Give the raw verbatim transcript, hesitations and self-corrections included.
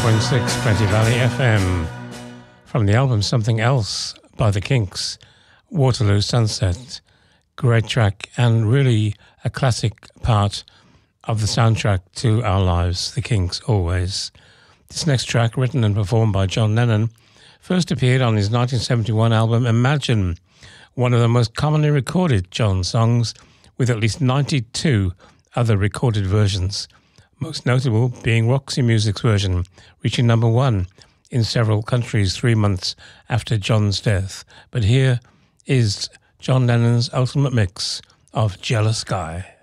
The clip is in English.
point six Plenty Valley F M. From the album Something Else by the Kinks, Waterloo Sunset. Great track and really a classic part of the soundtrack to our lives, the Kinks always. This next track, written and performed by John Lennon, first appeared on his nineteen seventy-one album Imagine, one of the most commonly recorded John songs, with at least ninety-two other recorded versions, most notable being Roxy Music's version, reaching number one in several countries three months after John's death. But here is John Lennon's ultimate mix of Jealous Guy.